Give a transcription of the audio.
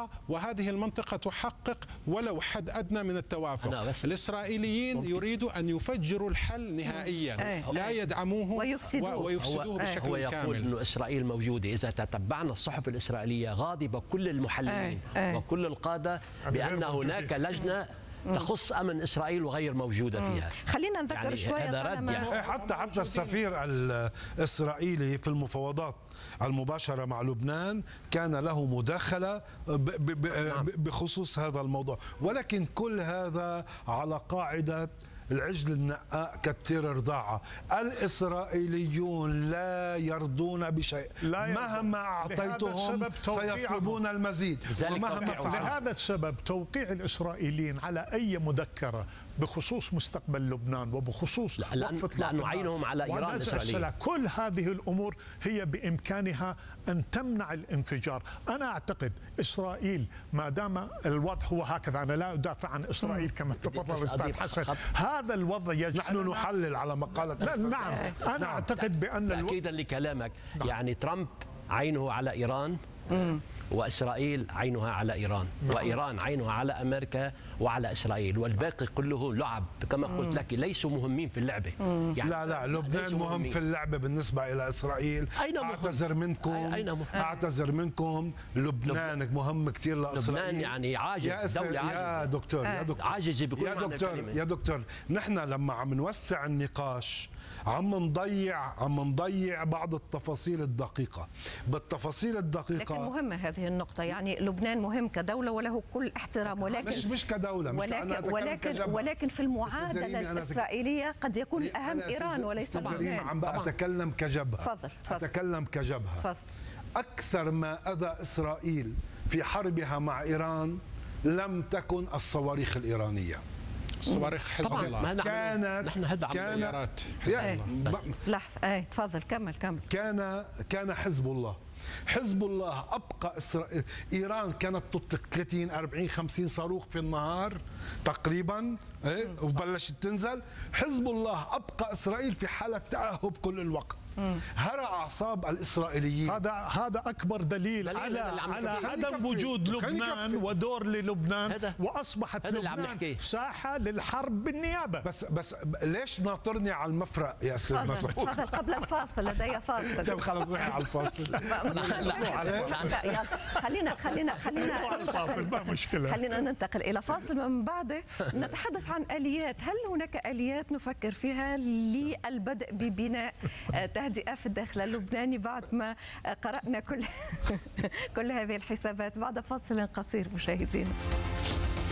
المنطقة، وهذه المنطقة تحقق ولو حد أدنى من التوافق. الإسرائيليين يريدوا أن يفجروا الحل نهائيا، لا يدعموه ويفسدوه بشكل كامل. هو يقول أن إسرائيل موجودة. إذا تتبعنا الصحف الإسرائيلية غاضبة كل المحللين وكل القادة بأن هناك لجنة تخص أمن إسرائيل وغير موجودة فيها. خلينا نذكر يعني شوية حتى السفير الإسرائيلي في المفاوضات المباشرة مع لبنان كان له مداخلة بخصوص هذا الموضوع، ولكن كل هذا على قاعدة العجل النقاء كالطير رضاعة. الإسرائيليون لا يرضون بشيء، مهما أعطيتهم سيطلبون المزيد. لهذا السبب توقيع الإسرائيليين على أي مذكرة بخصوص مستقبل لبنان وبخصوص وقف إطلاق لأنه عينهم على إيران الإسرائيلية. كل هذه الأمور هي بإمكانها أن تمنع الانفجار. أنا أعتقد إسرائيل ما دام الوضع هو هكذا، أنا لا أدافع عن إسرائيل كما تفضل الأستاذ حسن، هذا الوضع يجب نحن نحلل على مقالة. نعم، أنا أعتقد بأن تأكيدا لكلامك يعني ترامب عينه على إيران وإسرائيل عينها على إيران، وإيران عينها على أمريكا وعلى إسرائيل، والباقي كله لعب كما قلت لك، ليسوا مهمين في اللعبة. يعني لا لبنان مهم في اللعبة بالنسبة إلى إسرائيل. أعتذر منكم لبنان مهم كثير لإسرائيل. لبنان يعني عاجز، دولة عاجز. يا دكتور عاجز بكل معنى الكلمة. يا دكتور نحن لما عم نوسع النقاش عم نضيع بعض التفاصيل الدقيقة. بالتفاصيل الدقيقة لكن مهمة هذه النقطة، يعني لبنان مهم كدولة وله كل احترام، ولكن مش كدولة، ولكن في المعادلة الإسرائيلية قد يكون الأهم إيران وليس لبنان. عم أتكلم كجبهة. تفضل. أتكلم كجبهة. أكثر ما أذى إسرائيل في حربها مع إيران لم تكن الصواريخ الإيرانية. صواريخ حزب الله نحن ندعم السيارات. لحظة تفضل كمل. كان حزب الله أبقى إيران كانت تطلق 30 40 50 صاروخ في النهار تقريبا، وبلشت تنزل. حزب الله أبقى إسرائيل في حالة تأهب كل الوقت. هرى أعصاب الإسرائيليين. هذا أكبر دليل على عدم وجود لبنان ودور للبنان، وأصبحت لبنان ساحة للحرب بالنيابة. بس ليش ناطرني على المفرق يا أستاذ مسعود؟ تفضل قبل الفاصل، لدي فاصل. خلص نروح على الفاصل. خلينا ننتقل إلى فاصل، من بعده نتحدث عن آليات. هل هناك آليات نفكر فيها للبدء ببناء تهدئة في الداخل اللبناني بعد ما قرأنا كل هذه الحسابات؟ بعد فاصل قصير مشاهدينا.